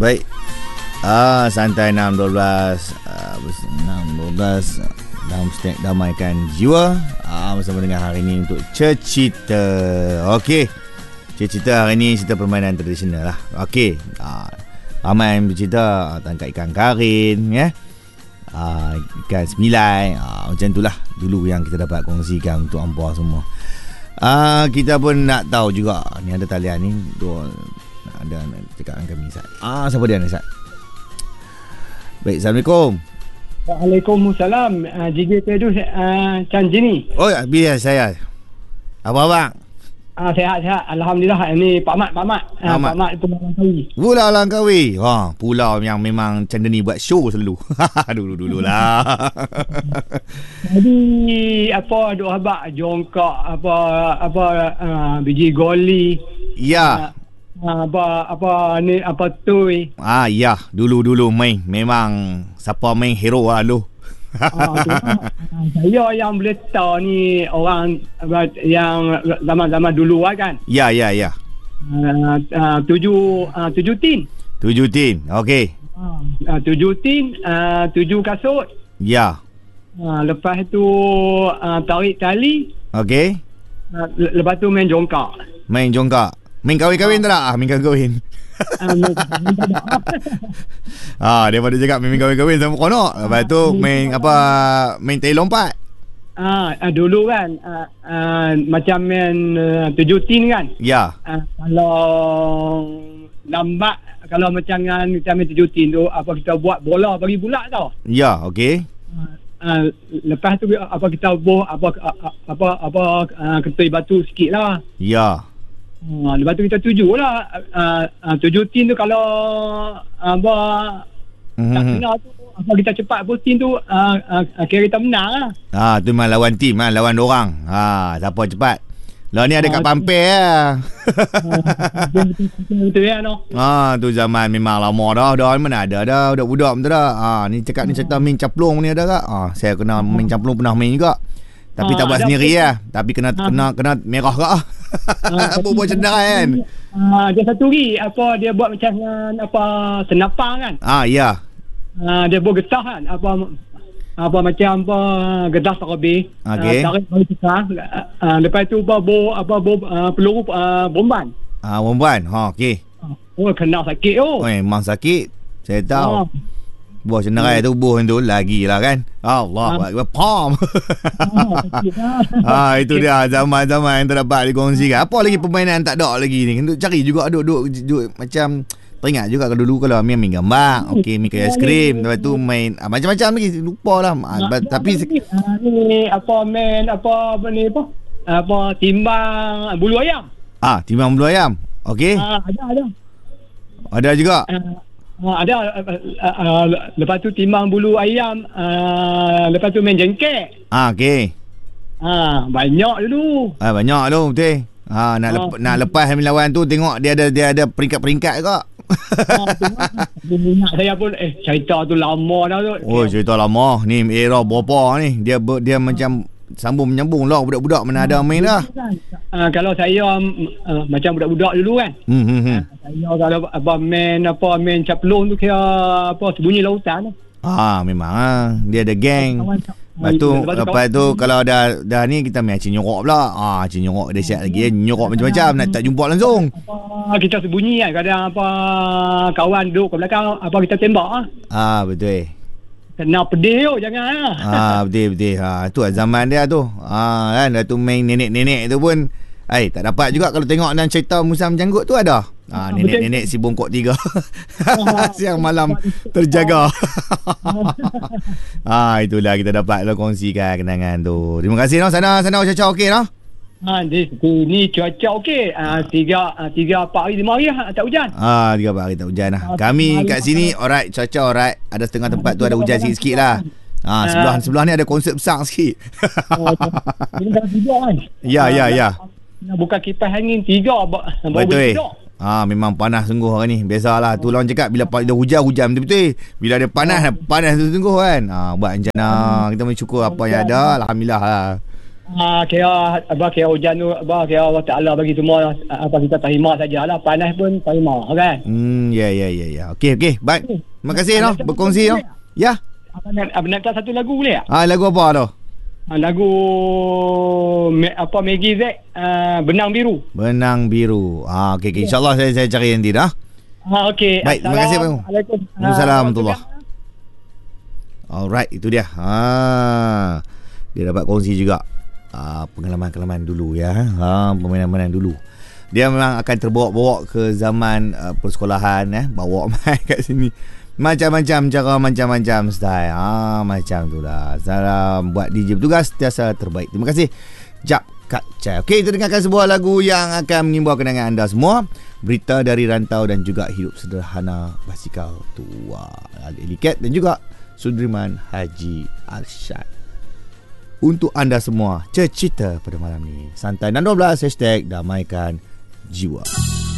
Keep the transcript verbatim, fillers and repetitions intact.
Baik. Ah, santai enam dua belas ah, enam dua belas dalam stek damaikan jiwa. Ah, bersama dengan hari ini untuk cerita. Okey. Cerita hari ini cerita permainan tradisional lah. Okey. Ah, ramai yang bercerita tangkap ikan karin, ya. Ah, ikan semilai, ah, macam itulah dulu yang kita dapat kongsikan untuk hangpa semua. Ah, kita pun nak tahu juga. Ni ada talian ni, dua ada nak cakap dengan kami, Ustaz. Ah, siapa dia ni, Ustaz? Baik, Assalamualaikum. Waalaikumsalam. Uh, J J Tedu uh, Chan Jini. Oh, biar saya. Apa abang? Ah, uh, sehat-sehat. Alhamdulillah. Ini Pak Mat, Pak Mat. Uh, Pak Mat Pulau Langkawi. Pulau Langkawi. Wah, pulau yang memang Chan Jini buat show selalu. Dulu-dululah. Jadi apa duk habaq jongkak apa apa uh, biji goli. Ya. Uh, apa apa ni apa tu? Ah, ya, dulu-dulu main memang siapa main hero lah lu. Ah, saya yang boleh tahu ni orang yang zaman-zaman dulu lah kan. Ya, ya, ya. Uh, uh, tujuh uh, tujuh tin. Tujuh tin. Okey. Uh, tujuh tin, uh, tujuh kasut. Ya. Uh, lepas tu uh, tarik tali. Okey. Uh, lepas tu main jongkak. Main jongkak. Main kahwin-kahwin tak lah? Main kahwin-kahwin. Ah, daripada cakap main kahwin-kahwin sama konok. Lepas tu main apa? Main tayi lompat. Ah, uh, dulu kan uh, uh, macam main uh, tujuh tin kan. Ya. Uh, kalau lambat, kalau macam kan kita main tujuh tin tu, apa kita buat bola bagi bulat tau. Ya, okey. Uh, uh, lepas tu apa kita buh apa apa apa uh, ketui batu sikit lah. Ya. Ha, lepas tu kita tuju lah. Uh, uh, tuju tin tu kalau apa mm-hmm. tak kena tu, apa kita cepat pun tin tu uh, uh, kira kita menang lah. Ah, tu memang lawan tim lah, lawan orang. Ah, siapa cepat. Lah ni ada kat Pampir lah. Betul ya no. Ah, tu zaman memang lama dah. Dah mana ada dah budak-budak betul dah. Ah, ni cakap ni cerita main caplong ni ada tak? Ah, saya kena main caplong pernah main juga. Tapi ha, tak buat sendiri lah. Tapi kena ha. kena kena merah ke ah. Buat cenderai kan. Ah, dia satu lagi apa dia buat macam apa senapang kan. Ah, ya. Ah, dia buat getah kan apa apa macam apa gedas terabi. Okey. Ah, tarik bagi besar. Ah, lepas tu apa bo apa bo uh, peluru uh, bomban. Ah, bomban. Ha, okey. Oh, kena sakit oh. Oh, memang sakit. Saya tahu. Ah. Buah cenderai tu buah tu lagi lah kan. Allah Akbar. Pom. Ah, itu dia zaman-zaman yang terdapat dikongsikan. Apa lagi permainan tak ada lagi ni. Untuk cari juga duk-duk macam teringat juga kalau dulu kalau main, main gambar, okey, main es krim, lepas tu main ah, macam-macam lagi lupa lah. Ah, tapi ah, ni apa main apa apa ni apa? Apa timbang bulu ayam. Ah, timbang bulu ayam. Okey. Ah, ada ada. Ada juga. Uh, ada uh, uh, uh, lepas tu timbang bulu ayam, uh, lepas tu main jengkek. Ah, okey. Ah, banyak dulu. Ah, banyak tu betul. Ah, nak ah. lep, nak lepas lawan tu tengok dia ada dia ada peringkat-peringkat juga. Ah, minat saya pun eh cerita tu lama dah tu. Oh, cerita lama. Ni era berapa ni? Dia dia macam sambung menyambung lah budak-budak mana ada main dah. Uh, kalau saya uh, macam budak-budak dulu kan. Hmm, hmm, hmm. Uh, saya kalau apa main apa main caplong tu kira apa sembunyi lautan. Ah, memang ah. Dia ada geng. Lepas tu, lepas tu kalau dah dah ni kita main acing nyorok pula. Ah, acing nyorok dahsyat lagi. Nyorok macam-macam nak tak jumpa langsung. Apa kita sembunyi kan kadang apa kawan duduk kat belakang apa kita tembak ah. Ah, betul. Kena pedih tu jangan lah. Ah, betul betul. Ha, tu lah zaman dia tu. Ah, kan dah tu main nenek-nenek tu pun ai tak dapat juga kalau tengok dalam cerita Musang Janggut tu ada. Ah, nenek-nenek si bongkok tiga. Siang malam terjaga. Ah, itulah kita dapat lah kongsikan kenangan tu. Terima kasih noh sana sana cuaca okey noh. Ha, ni, ni cuaca okey. Ah, tiga tiga empat hari lima hari tak hujan. Ah, tiga empat hari tak hujan lah. Kami kat sini alright, cuaca alright. Ada setengah tempat tu ada hujan sikit-sikit lah. Ah, sebelah sebelah ni ada konsert besar sikit. Ini dah tiga kan. Ya, ya, ya. Bukan kipas angin tiga. Betul. Ah, memang panas sungguh hari ni. Biasalah tu orang cakap bila dah hujan hujan betul-betul. Bila ada panas panas tu sungguh kan. Ah, buat rencana kita bersyukur apa yang ada. Alhamdulillah lah. Ah, kira apa kira hujan tu apa kira Allah Taala bagi semua apa kita terima sajalah, panas pun terima kan. Hmm, ya ya ya ya. Okey okey. Baik. Terima kasih noh berkongsi noh. Ya. Apa nak apa nak satu lagu boleh tak? Ah, lagu apa tu? Ah, lagu me, apa Maggie Z uh, Benang Biru. Benang Biru. Ah, okey okey. Insya-Allah saya saya cari nanti dah. Ah, okey. Baik, terima kasih bang. Waalaikumsalam warahmatullahi. Alright, itu dia. Ha. Dia dapat kongsi juga uh, pengalaman-pengalaman dulu ya. Ha, permainan-permainan dulu. Dia memang akan terbawa-bawa ke zaman uh, persekolahan eh, bawa mai kat sini. Macam-macam cara, macam-macam style. Ha, macam tu lah. Salam buat D J bertugas sentiasa terbaik. Terima kasih. Jap Kak Chai. Okey, kita dengarkan sebuah lagu yang akan mengimbau kenangan anda semua. Berita dari rantau dan juga hidup sederhana basikal tua. Ali Cat dan juga Sudriman Haji Arsyad. Untuk anda semua, cerita pada malam ni. Santai enam dua belas hashtag damaikan jiwa.